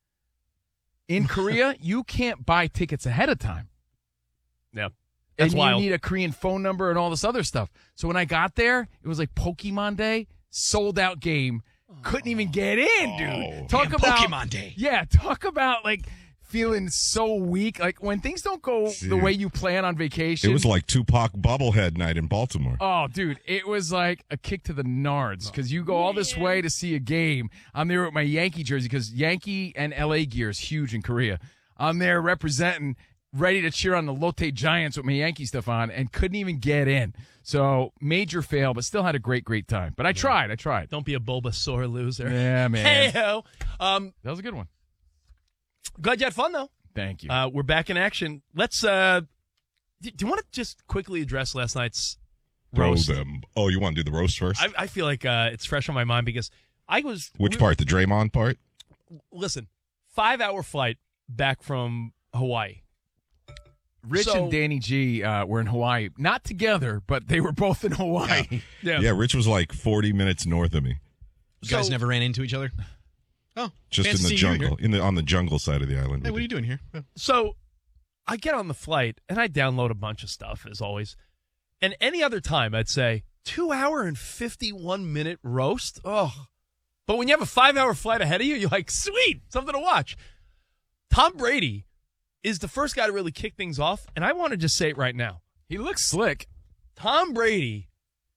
In Korea, you can't buy tickets ahead of time. Yeah. And wild. You need a Korean phone number and all this other stuff. So when I got there, it was like Pokemon Day, sold out game. Couldn't even get in, dude. Talk about Pokemon Day. Yeah, talk about like feeling so weak. Like when things don't go the way you plan on vacation. It was like Tupac bobblehead night in Baltimore. Oh, dude, it was like a kick to the nards because you go all this way to see a game. I'm there with my Yankee jersey because Yankee and LA gear is huge in Korea. I'm there representing, ready to cheer on the Lotte Giants with my Yankee stuff on, and couldn't even get in. So major fail, but still had a great time. But I tried. Don't be a Bulbasaur loser. Yeah, man. Hey-ho. That was a good one. Glad you had fun, though. Thank you. We're back in action. Let's, do you want to just quickly address last night's roast? Oh, you want to do the roast first? I feel like it's fresh on my mind because I was... Which part? The Draymond part? Listen, 5-hour flight back from Hawaii. Rich and Danny G were in Hawaii. Not together, but they were both in Hawaii. Yeah, Rich was like 40 minutes north of me. You guys never ran into each other? Oh, just in the jungle, on the jungle side of the island. Hey, what are you doing here? So I get on the flight, and I download a bunch of stuff, as always. And any other time, I'd say, 2-hour and 51-minute roast? Oh. But when you have a 5-hour flight ahead of you, you're like, sweet, something to watch. Tom Brady is the first guy to really kick things off, and I want to just say it right now. He looks slick. Tom Brady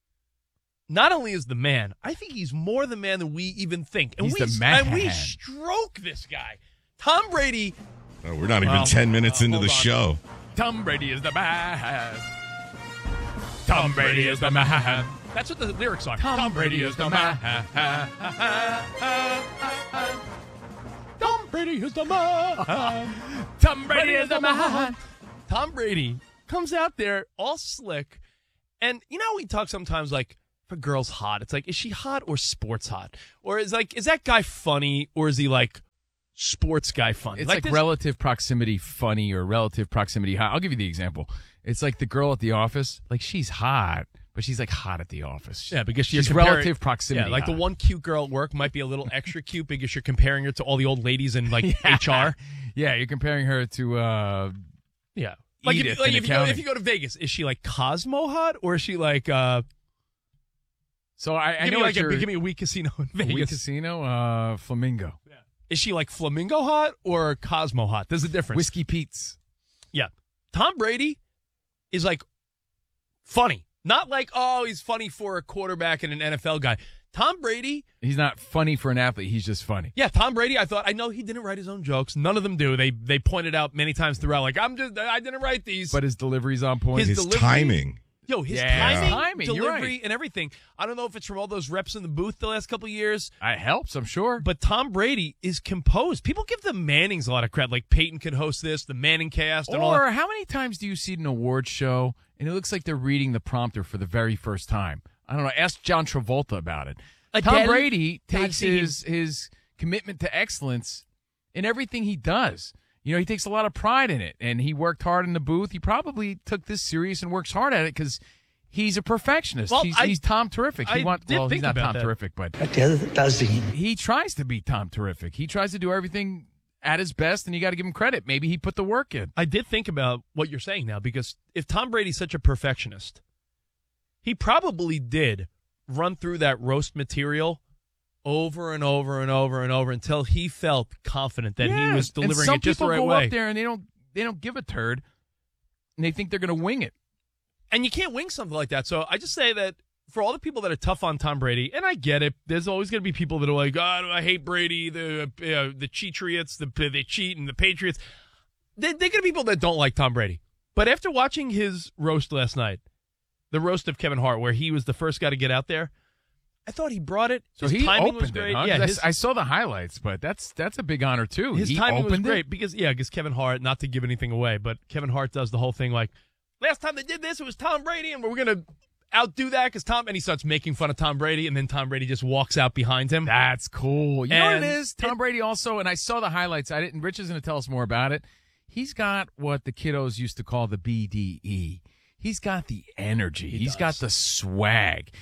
not only is the man, I think he's more the man than we even think. And he's the man. And we stroke this guy. Tom Brady. Oh, we're not even 10 minutes into the show. Tom Brady is the man. Tom Brady is the man. That's what the lyrics are. Tom Brady is the man. Tom Brady is the man. Tom Brady is the man. Tom Brady comes out there all slick. And you know how we talk sometimes like, if a girl's hot, it's like, is she hot or sports hot? Or is that guy funny or is he like sports guy funny? It's like relative proximity funny or relative proximity hot. I'll give you the example. It's like the girl at the office. Like, she's hot, but she's like hot at the office. Yeah, because she's relative proximity. Yeah, like hot. the one cute girl at work might be a little extra cute because you're comparing her to all the old ladies in like HR. Yeah, you're comparing her to yeah. Like, if you go to Vegas, is she like Cosmo hot or is she like So I give know me like give me a weak casino in Vegas. A weak casino, Flamingo. Yeah. Is she like Flamingo hot or Cosmo hot? There's a difference. Whiskey Pete's. Yeah. Tom Brady is like funny. Not like, oh, he's funny for a quarterback and an NFL guy. Tom Brady. He's not funny for an athlete. He's just funny. Yeah, Tom Brady, I know he didn't write his own jokes. None of them do. They pointed out many times throughout, like, I didn't write these. But his delivery's on point. His timing. Yo, his timing, delivery, and everything. I don't know if it's from all those reps in the booth the last couple of years. It helps, I'm sure. But Tom Brady is composed. People give the Mannings a lot of credit. Like Peyton could host this, the Manning cast. And all or that. how many times do you see an award show and it looks like they're reading the prompter for the very first time? I don't know. Ask John Travolta about it. Tom Brady takes his commitment to excellence in everything he does. You know, he takes a lot of pride in it, and he worked hard in the booth. He probably took this serious and works hard at it because he's a perfectionist. Well, he's Tom Terrific. He's not Tom Terrific, but he tries to be Tom Terrific. He tries to do everything at his best, and you got to give him credit. Maybe he put the work in. I did think about what you're saying now, because if Tom Brady's such a perfectionist, he probably did run through that roast material over and over and over and over until he felt confident that he was delivering it just the right way. Some people go up there and they don't give a turd, and they think they're going to wing it. And you can't wing something like that. So I just say that for all the people that are tough on Tom Brady, and I get it, there's always going to be people that are like, oh, I hate Brady, the Cheatriots, they cheat, and the Patriots. They're going to be people that don't like Tom Brady. But after watching his roast last night, the roast of Kevin Hart, where he was the first guy to get out there, I thought he brought it. So his he timing opened was great. it, huh? Yeah, I saw the highlights, but that's a big honor, too. His he timing was opened great it? because Kevin Hart, not to give anything away, but Kevin Hart does the whole thing like, last time they did this, it was Tom Brady, and we're going to outdo that because Tom, and he starts making fun of Tom Brady, and then Tom Brady just walks out behind him. That's cool. You know what it is? Tom Brady also, and I saw the highlights. Rich is going to tell us more about it. He's got what the kiddos used to call the BDE. He's got the energy. He's got the swag.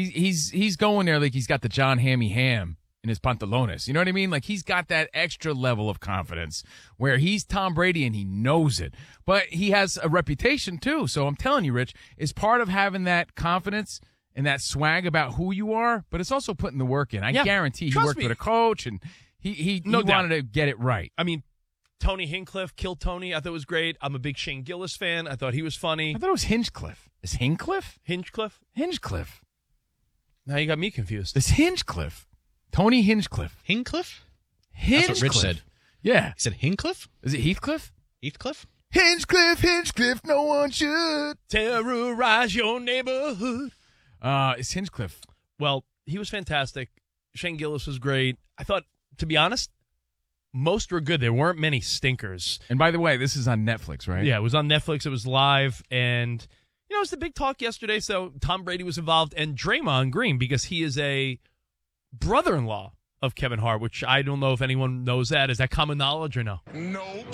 He's going there like he's got the John Hammy Ham in his pantalones. You know what I mean? Like he's got that extra level of confidence where he's Tom Brady and he knows it. But he has a reputation too. So I'm telling you, Rich, it's part of having that confidence and that swag about who you are, but it's also putting the work in. I guarantee he worked with a coach and he wanted to get it right. I mean, Tony Hinchcliffe, Kill Tony, I thought was great. I'm a big Shane Gillis fan. I thought he was funny. I thought it was Hinchcliffe. Is Hinchcliffe? Hinchcliffe? Hinchcliffe. Now you got me confused. It's Hinchcliffe. Tony Hinchcliffe. Hinchcliffe? Hinchcliffe. That's what Rich said. Yeah. He said Hinchcliffe? Is it Heathcliff? Heathcliff? Hinchcliffe, no one should terrorize your neighborhood. It's Hinchcliffe. Well, he was fantastic. Shane Gillis was great. I thought, to be honest, most were good. There weren't many stinkers. And by the way, this is on Netflix, right? Yeah, it was on Netflix. It was live. And, it was the big talk yesterday. So Tom Brady was involved. And Draymond Green, because he is a brother-in-law of Kevin Hart, which I don't know if anyone knows that. Is that common knowledge or no? Nope.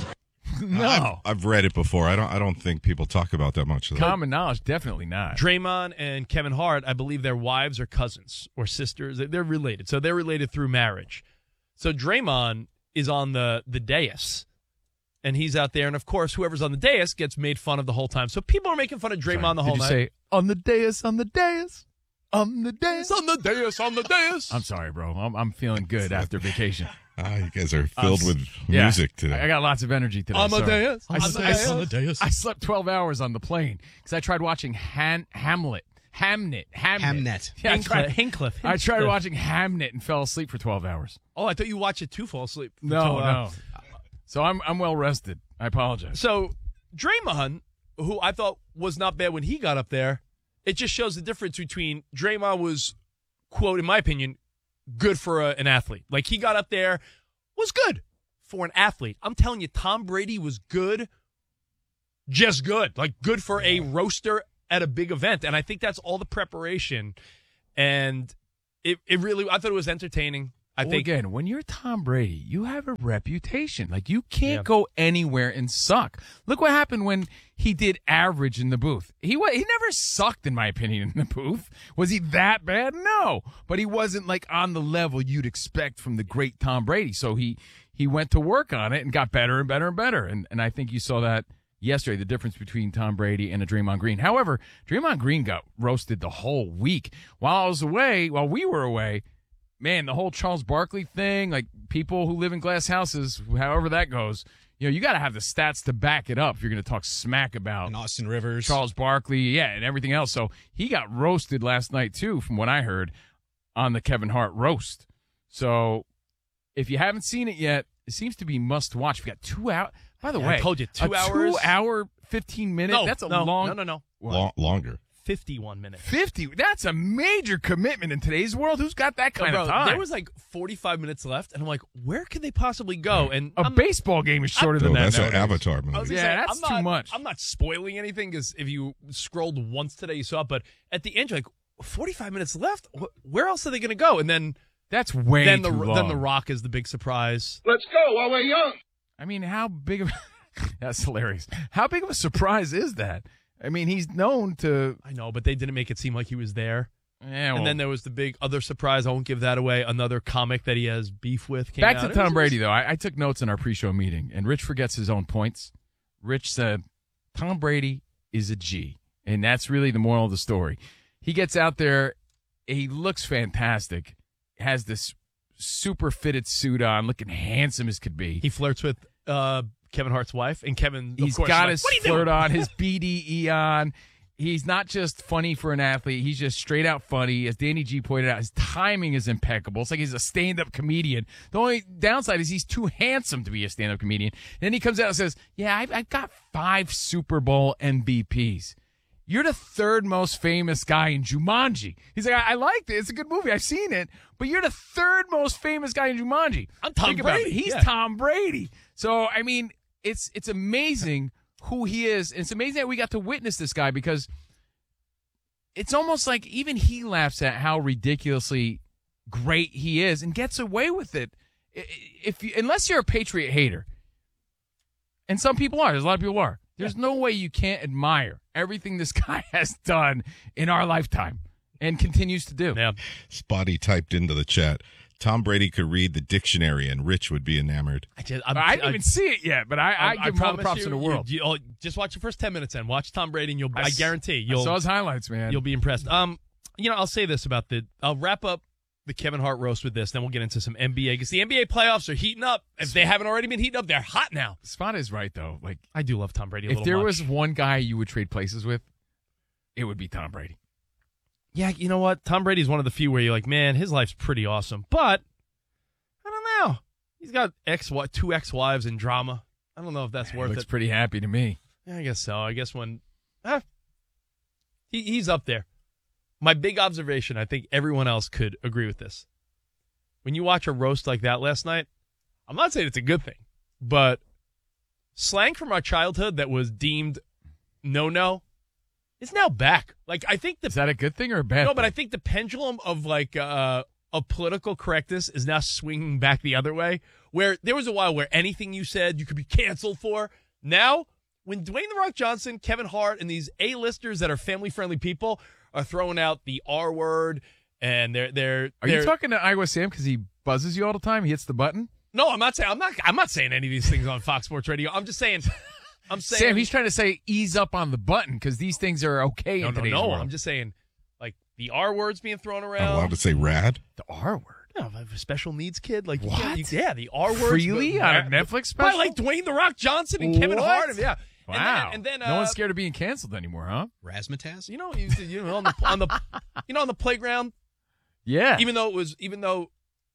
No. I've read it before. I don't think people talk about that much. Common knowledge, definitely not. Draymond and Kevin Hart, I believe their wives are cousins or sisters. They're related. So they're related through marriage. So Draymond is on the dais, and he's out there, and of course, whoever's on the dais gets made fun of the whole time. So people are making fun of Draymond the whole night. Did you say, on the dais, on the dais, on the dais? On the dais, on the dais. I'm sorry, bro. I'm feeling good after vacation. You guys are filled with music today. I got lots of energy today. On the dais. I slept 12 hours on the plane because I tried watching Hamnet. Yeah, Hinchcliffe. I tried watching Hamnet and fell asleep for 12 hours. Oh, I thought you watched it to fall asleep. No. So I'm well rested. I apologize. So Draymond, who I thought was not bad when he got up there, it just shows the difference between Draymond was, quote, in my opinion, good for an athlete. Like, he got up there, was good for an athlete. I'm telling you, Tom Brady was good, just good. Like, good for a roaster at a big event. And I think that's all the preparation. And it really, I thought it was entertaining. I think again, when you're Tom Brady, you have a reputation. Like, you can't go anywhere and suck. Look what happened when he did average in the booth. He never sucked, in my opinion, in the booth. Was he that bad? No. But he wasn't, like, on the level you'd expect from the great Tom Brady. So he went to work on it and got better and better and better. And I think you saw that yesterday, the difference between Tom Brady and a Draymond Green. However, Draymond Green got roasted the whole week. While we were away, man, the whole Charles Barkley thing, like, people who live in glass houses, however that goes, you got to have the stats to back it up if you're going to talk smack about and Austin Rivers, Charles Barkley, and everything else. So he got roasted last night, too, from what I heard, on the Kevin Hart roast. So if you haven't seen it yet, it seems to be must watch. We got 2 hours. By the way, I told you, 2 hours. 2 hour, 15 minutes. That's a long. No. Longer. 51 minutes. 50. That's a major commitment in today's world. Who's got that kind of time? There was like 45 minutes left, and I'm like, where could they possibly go? And a baseball game is shorter than that. That's an Avatar movie. That's too much. I'm not spoiling anything because if you scrolled once today, you saw it. But at the end, you're like, 45 minutes left? Where else are they going to go? And then that's way too long. Then The Rock is the big surprise. Let's go while we're young. I mean, how big of that's hilarious. How big of a surprise is that? I mean, he's known to. I know, but they didn't make it seem like he was there. Yeah, and then there was the big other surprise. I won't give that away. Another comic that he has beef with came Back out. to Tom Brady, though. I took notes in our pre-show meeting, and Rich forgets his own points. Rich said, Tom Brady is a G, and that's really the moral of the story. He gets out there. He looks fantastic. Has this super fitted suit on, looking handsome as could be. He flirts with Kevin Hart's wife, and Kevin, he's got his flirt on, his BDE on. He's not just funny for an athlete. He's just straight out funny. As Danny G pointed out, his timing is impeccable. It's like he's a stand-up comedian. The only downside is he's too handsome to be a stand-up comedian. Then he comes out and says, I've got 5 Super Bowl MVPs. You're the third most famous guy in Jumanji. He's like, I liked it. It's a good movie. I've seen it. But you're the third most famous guy in Jumanji. I'm Tom Brady. He's Tom Brady. So, I mean, it's amazing who he is. And it's amazing that we got to witness this guy because it's almost like even he laughs at how ridiculously great he is and gets away with it. Unless you're a Patriot hater, and some people are. There's a lot of people are. There's no way you can't admire everything this guy has done in our lifetime and continues to do. Yeah. Spotty typed into the chat, Tom Brady could read the dictionary and Rich would be enamored. I didn't even see it yet, but I give him all the props in the world. You just watch the first 10 minutes and watch Tom Brady, and I guarantee I saw his highlights, man. You'll be impressed. I'll say this about I'll wrap up the Kevin Hart roast with this, then we'll get into some NBA because the NBA playoffs are heating up. If they haven't already been heating up, they're hot now. Spot is right, though. Like, I do love Tom Brady a if little there much. was one guy you would trade places with, it would be Tom Brady. Yeah, you know what? Tom Brady's one of the few where you're like, man, his life's pretty awesome. But I don't know. He's got 2 ex-wives and drama. I don't know if that's worth it. Looks pretty happy to me. Yeah, I guess so. I guess when he's up there. My big observation, I think everyone else could agree with this. When you watch a roast like that last night, I'm not saying it's a good thing, but slang from our childhood that was deemed no is now back. Like, I think is that a good thing or a bad thing? No, but I think the pendulum of of political correctness is now swinging back the other way, where there was a while where anything you said you could be canceled for. Now, when Dwayne "The Rock" Johnson, Kevin Hart, and these A-listers that are family-friendly people are throwing out the R word, and they're Are you talking to Iowa Sam because he buzzes you all the time? He hits the button? No, I'm not saying any of these things on Fox Sports Radio. I'm just saying Sam, he's trying to say ease up on the button because these things are okay in today's world. I'm just saying, like, the R word's being thrown around. I'm allowed to say rad? The R word? No, if I have a special needs kid. Like, what? The R word. Freely on a Netflix special? By, like, Dwayne "The Rock" Johnson and Kevin Hart. Yeah. Wow. And then no one's scared of being canceled anymore, huh? Razzmatazz? You know, on the playground. Yeah. Even though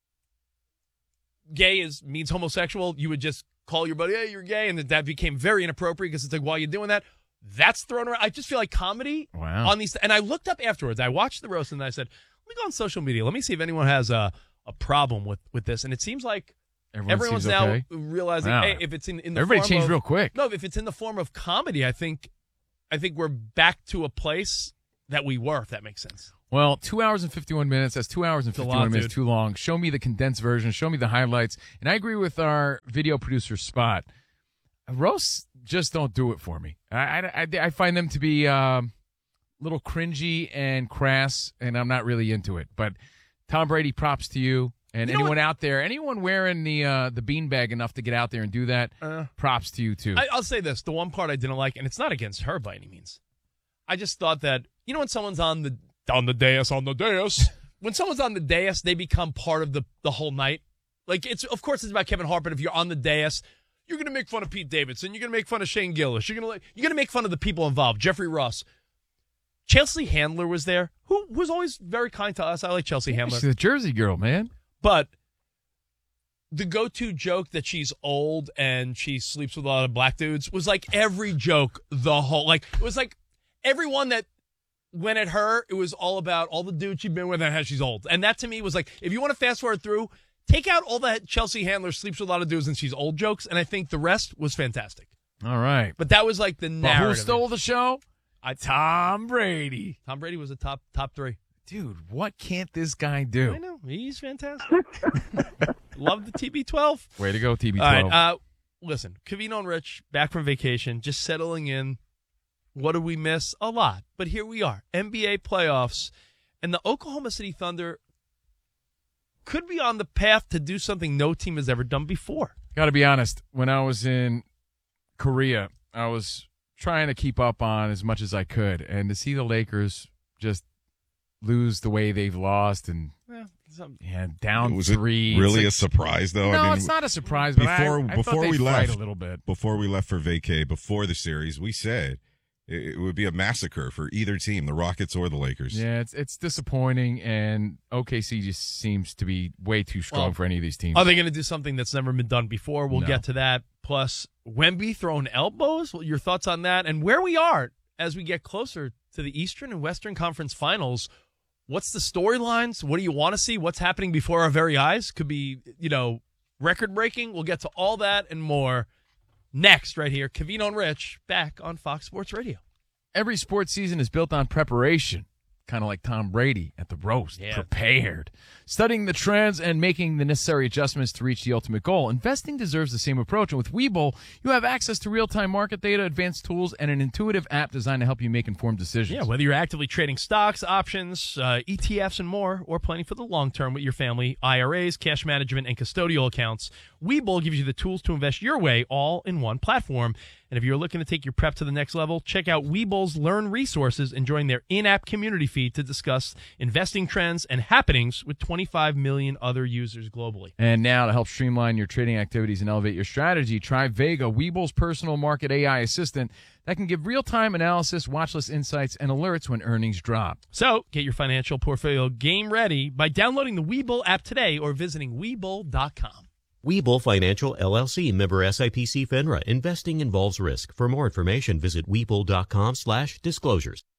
gay means homosexual, you would just call your buddy, hey, you're gay, and that became very inappropriate because it's like, why are you doing that? that's thrown around. I just feel like comedy on these. And I looked up afterwards. I watched the roast, and I said, let me go on social media. Let me see if anyone has a problem with this. And it seems like everyone's now okay. realizing, hey, if it's in the everybody form changed of, real quick. No, if it's in the form of comedy, I think we're back to a place that we were, if that makes sense. Well, 2 hours and 51 minutes. That's 2 hours and 51 minutes too long. Show me the condensed version. Show me the highlights. And I agree with our video producer, Spot. Roasts just don't do it for me. I find them to be a little cringy and crass, and I'm not really into it. But Tom Brady, props to you. And anyone out there, anyone wearing the beanbag enough to get out there and do that, props to you, too. I'll say this. The one part I didn't like, and it's not against her by any means. I just thought that, when someone's on the dais, when someone's on the dais, they become part of the whole night. Like, of course it's about Kevin Hart, but if you're on the dais, you're going to make fun of Pete Davidson. You're going to make fun of Shane Gillis. You're going to make fun of the people involved. Jeffrey Ross. Chelsea Handler was there, who was always very kind to us. I like Chelsea Handler. She's a Jersey girl, man. But the go-to joke that she's old and she sleeps with a lot of black dudes was like every joke, it was like everyone that went at her, it was all about all the dudes she'd been with and how she's old. And that to me was like, if you want to fast forward through, take out all that Chelsea Handler sleeps with a lot of dudes and she's old jokes, and I think the rest was fantastic. All right. But that was like the narrative. Who stole the show? Tom Brady. Tom Brady was a top three. Dude, what can't this guy do? I know. He's fantastic. Love the TB12. Way to go, TB12. All right. Listen, Covino and Rich, back from vacation, just settling in. What did we miss? A lot. But here we are. NBA playoffs. And the Oklahoma City Thunder could be on the path to do something no team has ever done before. Got to be honest. When I was in Korea, I was trying to keep up on as much as I could. And to see the Lakers just lose the way they've lost and down was 3. It really a surprise, though? No, I mean, it's not a surprise. But before we left left a little bit. Before we left for vacay, before the series, we said it would be a massacre for either team, the Rockets or the Lakers. Yeah, it's disappointing, and OKC just seems to be way too strong for any of these teams. Are they going to do something that's never been done before? We'll get to that. Plus, Wemby throwing elbows. Your thoughts on that, and where we are as we get closer to the Eastern and Western Conference Finals. What's the storylines? What do you want to see? What's happening before our very eyes? Could be, record-breaking. We'll get to all that and more next right here. Covino and Rich back on Fox Sports Radio. Every sports season is built on preparation, kind of like Tom Brady at the roast. Yeah. Prepared. Studying the trends and making the necessary adjustments to reach the ultimate goal. Investing deserves the same approach. And with Webull, you have access to real-time market data, advanced tools, and an intuitive app designed to help you make informed decisions. Yeah, whether you're actively trading stocks, options, ETFs, and more, or planning for the long term with your family, IRAs, cash management, and custodial accounts, Webull gives you the tools to invest your way all in one platform. And if you're looking to take your prep to the next level, check out Webull's Learn Resources and join their in-app community feed to discuss investing trends and happenings with 25 million other users globally. And now to help streamline your trading activities and elevate your strategy, try Vega, Webull's personal market AI assistant that can give real-time analysis, watchlist insights, and alerts when earnings drop. So get your financial portfolio game ready by downloading the Webull app today or visiting Webull.com. Webull Financial, LLC, member SIPC FINRA. Investing involves risk. For more information, visit Webull.com/disclosures.